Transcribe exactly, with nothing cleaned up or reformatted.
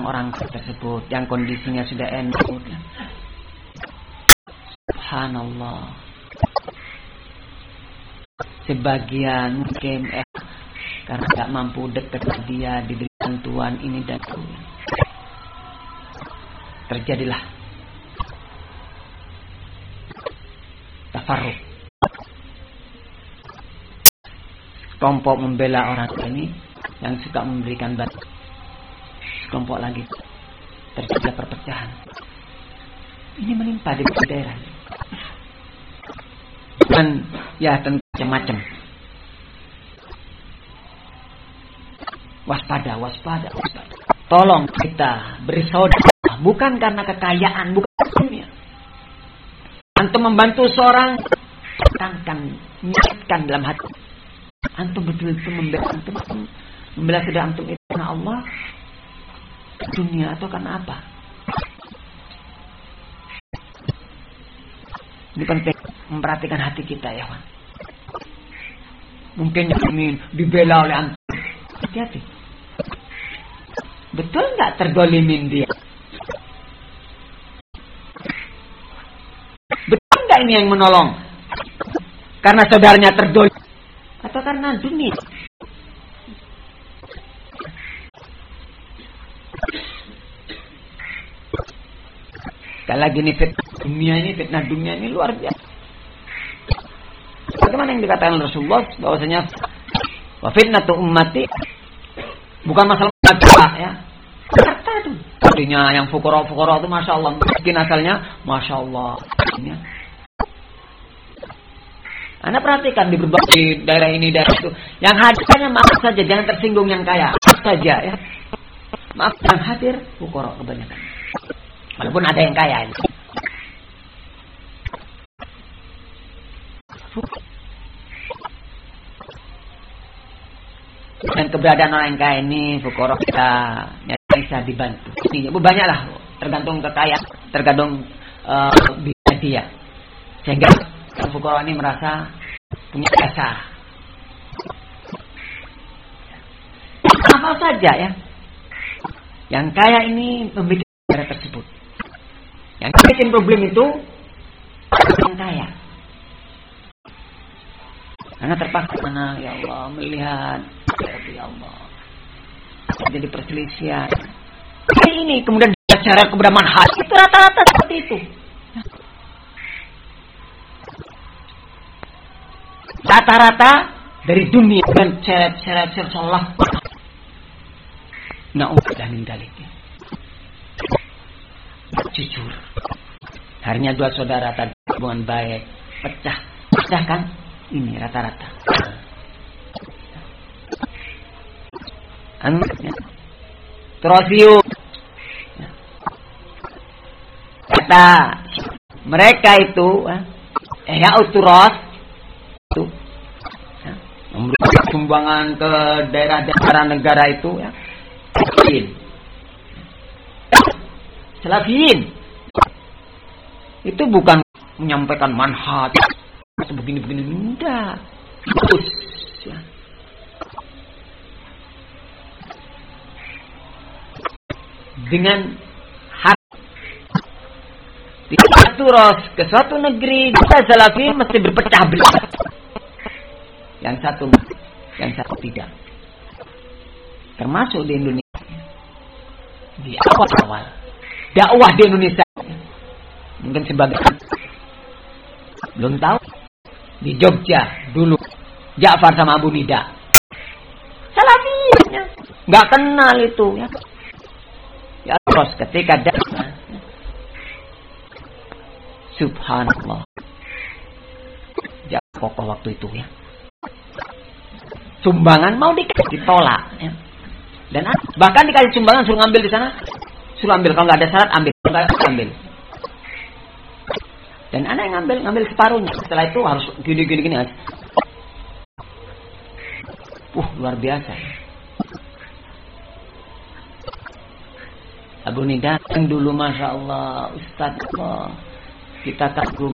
orang-orang tersebut yang kondisinya sudah enak. Subhanallah. Sebagian mungkin eh, karena tidak mampu dekat dia, diberi bantuan ini dan itu, terjadilah tafarruq. Kelompok membela orang ini yang suka memberikan bantuan, kelompok lagi terjadi perpecahan. Ini menimpa di daerah. Dan ya tentu macam-macam. Waspada, waspada, waspada. Tolong kita bersaudara bukan karena kekayaan, bukan dunia. Antum membantu seorang, tekankan, niatkan dalam hati. Antum betul-betul membela antum, membela saudara antum itu karena Allah, dunia atau karena apa? Ini penting memperhatikan hati kita ya, Wan. Mungkin yang ingin dibela oleh antum. Hati-hati. Betul nggak terdolimin dia? Betul nggak ini yang menolong? Karena saudaranya terdolim atau karena dunia? Sekali lagi ini fitnah dunia ini, fitnah dunia ini luar biasa. Bagaimana yang dikatakan Rasulullah bahwasanya wa fitnatu ummati bukan masalah harta ya. Harta itu. Artinya yang fukara-fukara itu Masya Allah. Miskin asalnya Masya Allah. Ya. Anda perhatikan di berbagai daerah ini, daerah itu. Yang hadirnya maaf saja, jangan tersinggung yang kaya. Maaf saja ya. Maaf yang hadir fukara kebanyakan. Walaupun ada yang kaya ini. Dan keberadaan orang yang kaya ini fukara kita ya, bisa dibantu. Ini banyaklah, tergantung kekayaan, tergantung uh, bisa dia. Sehingga yang fukara ini merasa punya jasa. Apa saja ya. Yang kaya ini memiliki daerah tersebut. Yang bikin problem itu yang kaya. Karena terpaksa mana ya Allah melihat ya Allah jadi perselisihan. Ini kemudian bicara kepada manhaj itu rata-rata seperti itu. Rata-rata dari dunia dan seret-seret salah. Na'udzubillah min dzalik. Jujur. Harinya dua saudara tadi hubungan baik pecah, pecah kan? Ini rata-rata. Anu, ya. Terus yuk. Kata mereka itu, eh ya uturos itu, ya, memberikan sumbangan ke daerah-daerah negara itu, ya. Salafiyin. Itu bukan menyampaikan manhaj begini-begini, enggak. Terus ya. Dengan hati di satu ros ke suatu negeri kita salafiyin mesti berpecah belah. Yang satu yang satu tidak. Termasuk di Indonesia. Di awal-awal dakwah di Indonesia mungkin sebagian belum tahu. Di Jogja dulu Ja'far sama Abu Nida Salafiyahnya nggak kenal itu ya. Ya terus ketika dakwah subhanallah Ja'far kokoh waktu itu ya. Sumbangan mau dikasih ditolak ya. Dan bahkan dikasih sumbangan suruh ngambil di sana, suruh ambil, kalau nggak ada syarat ambil, kalau nggak ambil. Dan anak yang ngambil, ngambil separuhnya. Setelah itu harus gini-gini-gini. Uh, luar biasa. Abu Nida yang dulu Masya Allah, Ustaz Allah, kita kagum